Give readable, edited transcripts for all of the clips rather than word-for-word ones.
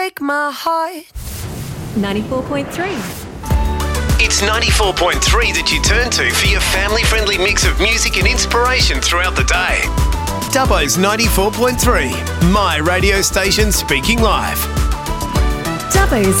break my heart. 94.3. It's 94.3 that you turn to for your family-friendly mix of music and inspiration throughout the day. Dubbo's 94.3, my radio station speaking live. Dubbo's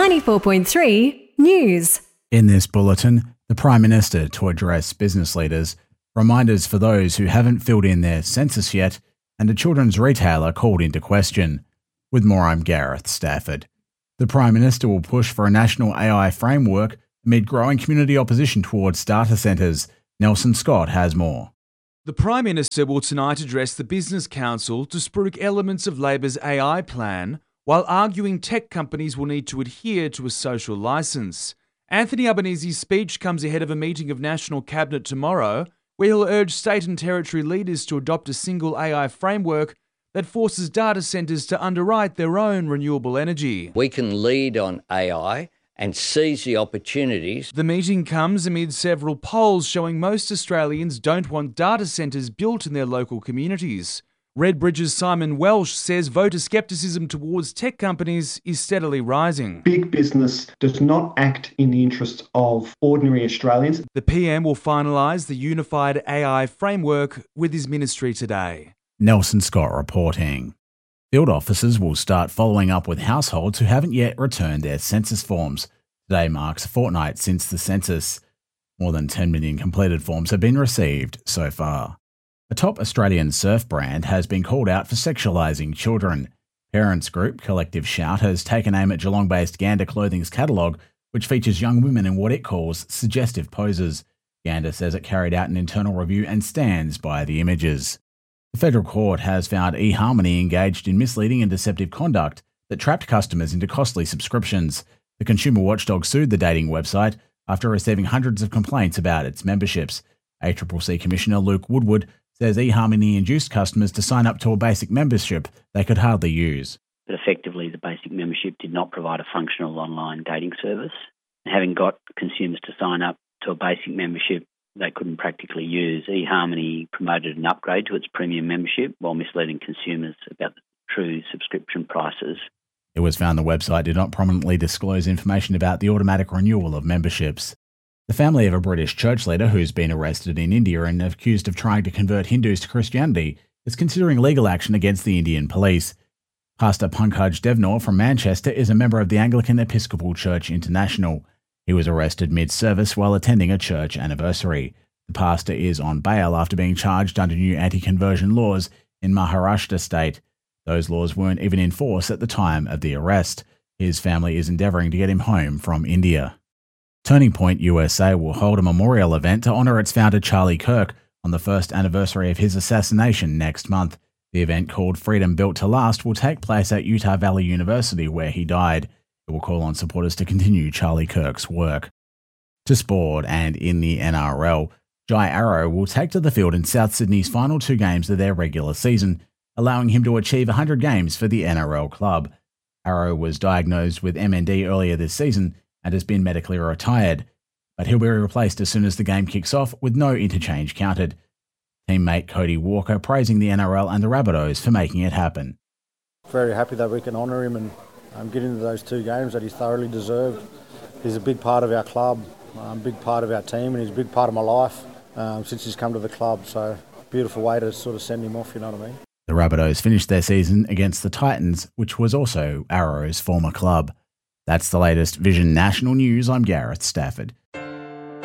94.3 News. In this bulletin, the Prime Minister to address business leaders, reminders for those who haven't filled in their census yet, and a children's retailer called into question. With more, I'm Gareth Stafford. The Prime Minister will push for a national AI framework amid growing community opposition towards data centres. Nelson Scott has more. The Prime Minister will tonight address the Business Council to spruik elements of Labor's AI plan, while arguing tech companies will need to adhere to a social licence. Anthony Albanese's speech comes ahead of a meeting of National Cabinet tomorrow, where he'll urge state and territory leaders to adopt a single AI framework that forces data centres to underwrite their own renewable energy. We can lead on AI and seize the opportunities. The meeting comes amid several polls showing most Australians don't want data centres built in their local communities. Redbridge's Simon Welsh says voter scepticism towards tech companies is steadily rising. Big business does not act in the interests of ordinary Australians. The PM will finalise the unified AI framework with his ministry today. Nelson Scott reporting. Field officers will start following up with households who haven't yet returned their census forms. Today marks a fortnight since the census. More than 10 million completed forms have been received so far. A top Australian surf brand has been called out for sexualising children. Parents group Collective Shout has taken aim at Geelong-based Gander Clothing's catalogue, which features young women in what it calls suggestive poses. Gander says it carried out an internal review and stands by the images. The federal court has found eHarmony engaged in misleading and deceptive conduct that trapped customers into costly subscriptions. The consumer watchdog sued the dating website after receiving hundreds of complaints about its memberships. ACCC Commissioner Luke Woodward says eHarmony induced customers to sign up to a basic membership they could hardly use. But effectively, the basic membership did not provide a functional online dating service. Having got consumers to sign up to a basic membership they couldn't practically use, eHarmony promoted an upgrade to its premium membership while misleading consumers about the true subscription prices. It was found the website did not prominently disclose information about the automatic renewal of memberships. The family of a British church leader who's been arrested in India and accused of trying to convert Hindus to Christianity is considering legal action against the Indian police. Pastor Pankaj Devnor from Manchester is a member of the Anglican Episcopal Church International. He was arrested mid-service while attending a church anniversary. The pastor is on bail after being charged under new anti-conversion laws in Maharashtra state. Those laws weren't even in force at the time of the arrest. His family is endeavouring to get him home from India. Turning Point USA will hold a memorial event to honour its founder Charlie Kirk on the first anniversary of his assassination next month. The event, called Freedom Built to Last, will take place at Utah Valley University, where he died. It will call on supporters to continue Charlie Kirk's work. To sport, and in the NRL, Jai Arrow will take to the field in South Sydney's final two games of their regular season, allowing him to achieve 100 games for the NRL club. Arrow was diagnosed with MND earlier this season and has been medically retired, but he'll be replaced as soon as the game kicks off with no interchange counted. Teammate Cody Walker praising the NRL and the Rabbitohs for making it happen. Very happy that we can honour him and get into those two games that he's thoroughly deserved. He's a big part of our club, a big part of our team, and he's a big part of my life since he's come to the club. So, beautiful way to sort of send him off, you know what I mean? The Rabbitohs finished their season against the Titans, which was also Arrow's former club. That's the latest Vision National News. I'm Gareth Stafford.